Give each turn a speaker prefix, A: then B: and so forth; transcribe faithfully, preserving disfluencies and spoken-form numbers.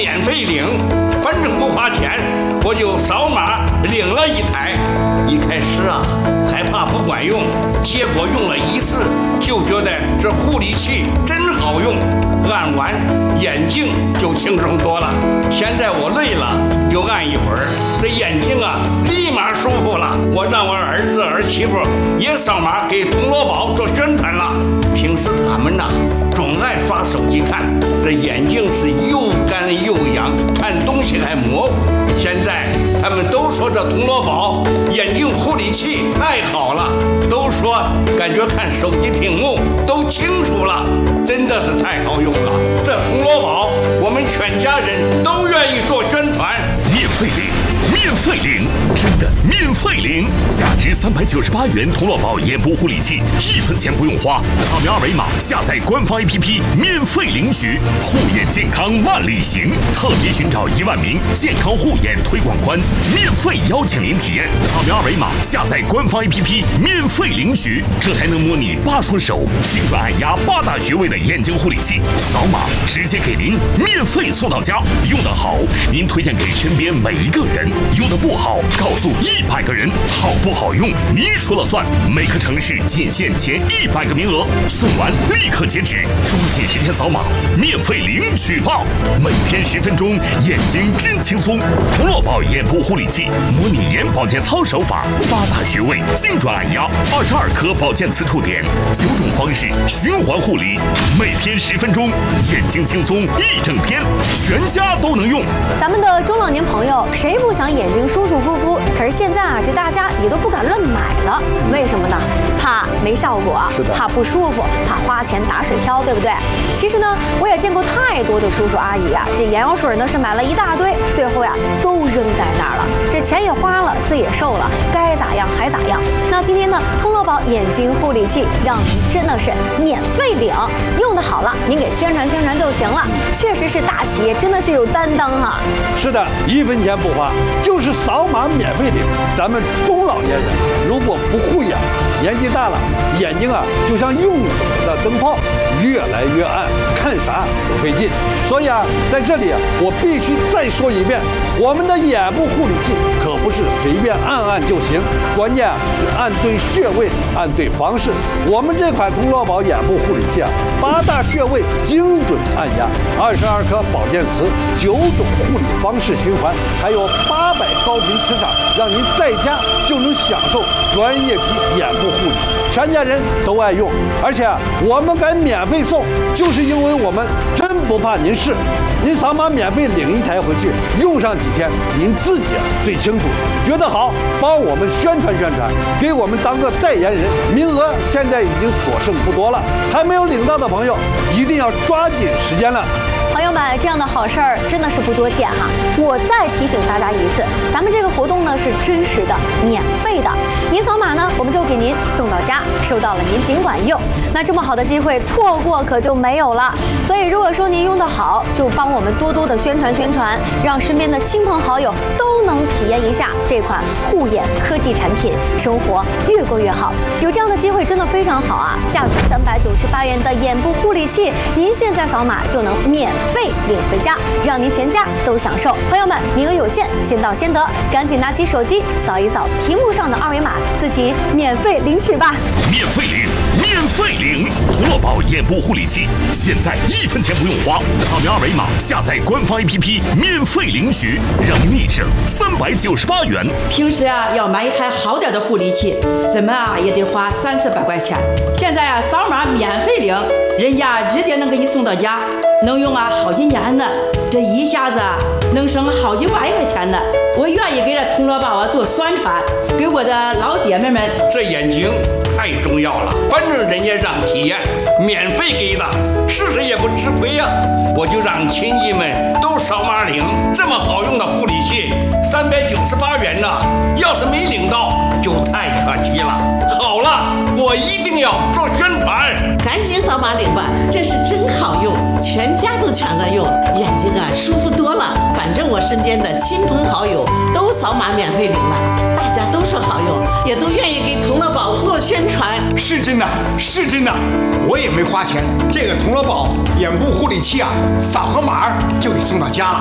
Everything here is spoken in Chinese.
A: 免费领，反正不花钱，我就扫码领了一台。一开始啊，害怕不管用，结果用了一次就觉得这护理器真好用，按完眼睛就轻松多了。现在我累了就按一会儿，这眼睛啊立马舒服了。我让我儿子儿媳妇也扫码给铜锣宝做宣传了。平时他们呐总爱刷手机看，这眼睛是又干又痒，看东西还模糊。现在他们都说这铜锣宝眼睛护理器太好了，都说感觉看手机屏幕都清楚了，真的是太好用了。这铜锣宝我们全家人都愿意做宣传。
B: 免费领，免费领，真的免费领！价值三百九十八元铜锣宝眼部护理器，一分钱不用花，扫描二维码下载官方 A P P 免费领取。护眼健康万里行，特别寻找一万名健康护眼推广官，免费邀请您体验。扫描二维码下载官方 A P P 免费领取，这还能模拟八双手精准按压八大穴位的眼睛护理器，扫码直接给您免费送到家。用得好，您推荐给身边每一个人；用得不好，告诉一百个人。好不好用，您说了算。每个城市仅限前一百个名额，送完立刻截止，抓紧时间扫码，免费领取吧！每天十分钟，眼睛真轻松。铜锣宝眼部护理器，模拟眼保健操手法，八大穴位精准按压，二十二颗保健磁触点，九种方式循环护理，每天十分钟，眼睛轻松一整天，全家都能用。
C: 咱们的中老年朋友谁不想眼睛舒舒服服？可是现在啊，这大家也都不敢乱买了，为什么呢？怕没效果，怕不舒服，怕花钱打水漂，对不对？其实呢，我也见过太多的叔叔阿姨啊，这眼药水呢是买了一大堆，最后呀都扔在那儿了，这钱也花了，罪也受了，该咋样还咋样。那今天呢，铜锣宝眼睛护理器让您真的是免费领，用的好了，您给宣传宣传就行了。确实是大企业，真的是有担当哈。
D: 是的，一分钱不花，就是扫码免费领。咱们中老年人如果不护眼，年纪大了，眼睛啊就像用的灯泡，越来越暗，看啥都费劲。所以啊，在这里啊，我必须再说一遍，我们的眼部护理器可不是随便按按就行，关键啊是按对穴位，按对方式。我们这款铜锣宝眼部护理器啊，八大穴位精准按压，二十二颗保健磁，九种护理方式循环，还有八百高频磁场，让您在家就能享受专业级眼部护理，全家人都爱用。而且啊，我们敢免费送，就是因为我们真不怕您试。您扫码免费领一台回去，用上几天，您自己最清楚。觉得好，帮我们宣传宣传，给我们当个代言人。名额现在已经所剩不多了，还没有领到的朋友，一定要抓紧时间了。
C: 朋友们，这样的好事儿真的是不多见哈！我再提醒大家一次，咱们这个活动呢是真实的、免费的。您扫码呢，我们就给您送到家，收到了您尽管用。那这么好的机会，错过可就没有了。所以如果说您用得好，就帮我们多多的宣传宣传，让身边的亲朋好友都能体验一下这款护眼科技产品，生活越过越好。有这样的机会真的非常好啊！价值三百九十八元的眼部护理器，您现在扫码就能免费领回家，让您全家都享受。朋友们，名额有限，先到先得，赶紧拿起手机扫一扫屏幕上的二维码，自己免费领取吧。
B: 免费领，免费领，铜锣宝眼部护理器，现在一分钱不用花，扫描二维码下载官方 A P P 免费领取，让您立省三百九十八元。
E: 平时啊要买一台好点的护理器，怎么啊也得花三四百块钱，现在啊扫码免费领，人家直接能给你送到家，能用啊好几年呢，这一下子啊能省好几万块钱呢。我愿意给这铜锣宝啊做宣传，给我的老姐妹们。
A: 这眼睛太重要了，反正人家让体验，免费给的，试试也不吃亏呀、啊。我就让亲戚们都扫码领，这么好用的护理器，三百九十八元呢，要是没领到就太可惜了。好了，我一定要做宣传，
F: 赶紧扫码领吧，这是真好用，全家都抢着用，眼睛啊舒服多了。反正我身边的亲朋好友都扫码免费领了，大家都说好用，也都愿意给铜锣宝做宣传。
G: 是真的，是真的，我也没花钱，这个铜锣宝眼部护理器啊，扫个码就给送到家了。